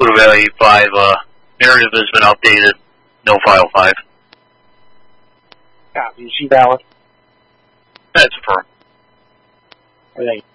Buddha Valley 5, narrative has been updated. No file 5. Copy. Is she valid? That's affirmed. Thank you.